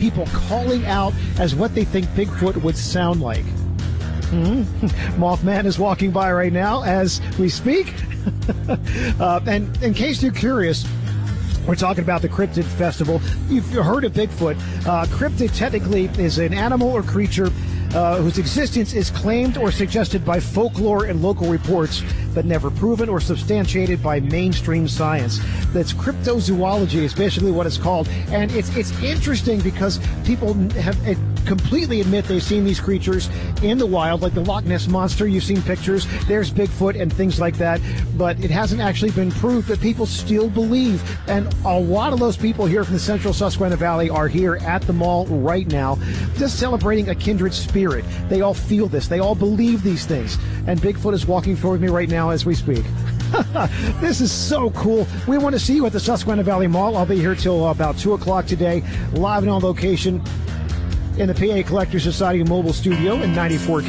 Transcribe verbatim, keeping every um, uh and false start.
people calling out as what they think Bigfoot would sound like. Mm-hmm. Mothman is walking by right now as we speak. uh, and in case you're curious, we're talking about the Cryptid Festival. You've heard of Bigfoot. Uh, cryptid technically is an animal or creature uh, whose existence is claimed or suggested by folklore and local reports, but never proven or substantiated by mainstream science. That's cryptozoology is basically what it's called. And it's it's interesting because people have uh, completely admit they've seen these creatures in the wild, like the Loch Ness Monster. You've seen pictures. There's Bigfoot and things like that. But it hasn't actually been proved, but people still believe. And a lot of those people here from the central Susquehanna Valley are here at the mall right now, just celebrating a kindred spirit. They all feel this. They all believe these things. And Bigfoot is walking toward me right now as we speak. This is so cool. We want to see you at the Susquehanna Valley Mall. I'll be here till about two o'clock today, live and on location in the P A Collectors Society mobile studio in ninety-four